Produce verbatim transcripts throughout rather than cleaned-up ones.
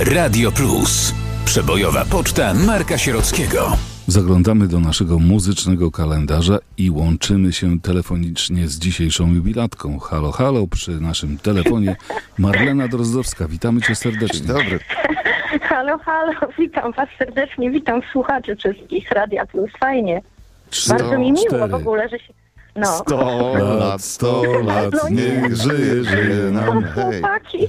Radio Plus. Przebojowa poczta Marka Sierockiego. Zaglądamy do naszego muzycznego kalendarza i łączymy się telefonicznie z dzisiejszą jubilatką. Halo, halo, przy naszym telefonie Marlena Drozdowska. Witamy cię serdecznie. Dzień dobry. Halo, halo, witam was serdecznie, witam słuchaczy wszystkich Radia Plus, fajnie. Bardzo mi miło cztery. w ogóle, że się... No. Sto lat, sto lat, No nie. niech żyje, żyje nam, No, hej. chłopaki,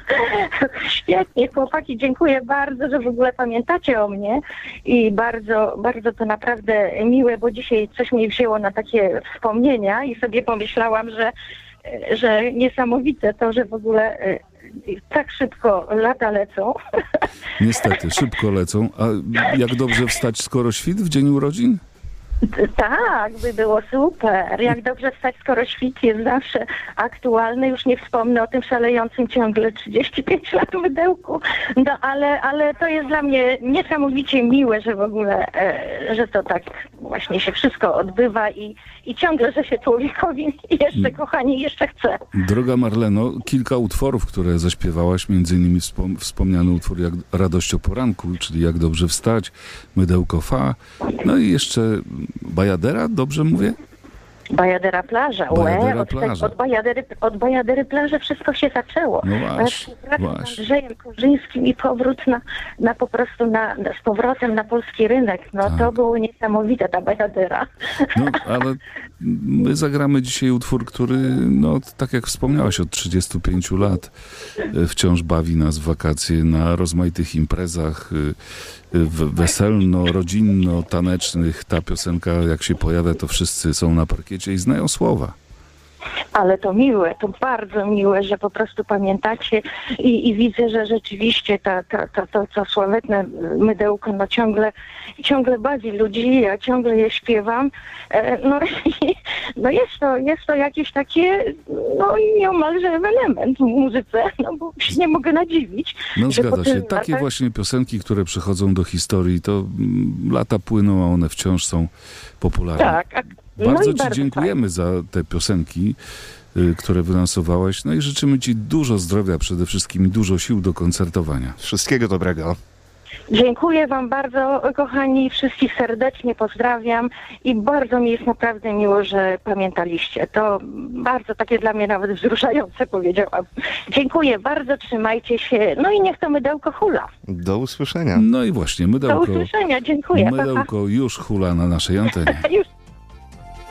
świetnie, chłopaki, dziękuję bardzo, że w ogóle pamiętacie o mnie i bardzo, bardzo to naprawdę miłe, bo dzisiaj coś mnie wzięło na takie wspomnienia i sobie pomyślałam, że, że niesamowite to, że w ogóle tak szybko lata lecą. Niestety, szybko lecą. A jak dobrze wstać, skoro świt w dzień urodzin? Tak, by było super. Jak dobrze wstać, skoro świt jest zawsze aktualny. Już nie wspomnę o tym szalejącym ciągle trzydzieści pięć lat mydełku. No ale, ale to jest dla mnie niesamowicie miłe, że w ogóle, e, że to tak właśnie się wszystko odbywa i, i ciągle, że się człowiekowi jeszcze, kochani, jeszcze chce. Droga Marleno, kilka utworów, które zaśpiewałaś, między innymi wspom- wspomniany utwór jak Radość o poranku, czyli Jak dobrze wstać, Mydełko fa, no i jeszcze Bajadera, dobrze mówię? Bajadera plaża. Bajadera Łe, od, plaża. Od, bajadery, od Bajadery plaży wszystko się zaczęło. No Moja właśnie, współpraca z właśnie. Andrzejem Korzyńskim i powrót na, na po prostu na, na, z powrotem na polski rynek. No Tak. to było niesamowite, ta Bajadera. No, ale my zagramy dzisiaj utwór, który, no, tak jak wspomniałaś, od trzydziestu pięciu lat e, wciąż bawi nas w wakacje na rozmaitych imprezach e, w- weselno-rodzinno-tanecznych. Ta piosenka, jak się pojawia, to wszyscy są na parkiecie i znają słowa. Ale to miłe, to bardzo miłe, że po prostu pamiętacie i, i widzę, że rzeczywiście ta, ta, ta, to, to sławetne mydełko no ciągle, ciągle bawi ludzi, ja ciągle je śpiewam. E, no, i, no jest to, jest to jakieś takie, no nieomalże ewenement w muzyce, no bo się nie mogę nadziwić. No że po zgadza się. tylu Takie latach- właśnie piosenki, które przychodzą do historii, to mm, lata płyną, a one wciąż są popularne. Tak. a- Bardzo no i Ci bardzo dziękujemy za te piosenki, y, które wylansowałaś. No i życzymy Ci dużo zdrowia przede wszystkim i dużo sił do koncertowania. Wszystkiego dobrego. Dziękuję wam bardzo, kochani, wszystkich serdecznie pozdrawiam i bardzo mi jest naprawdę miło, że pamiętaliście. To bardzo takie dla mnie nawet wzruszające, powiedziałam. Dziękuję bardzo, trzymajcie się, no i niech to mydełko hula. Do usłyszenia. No i właśnie, Do mydełko, usłyszenia, dziękuję. Pa, pa. mydełko już hula na naszej antenie. Już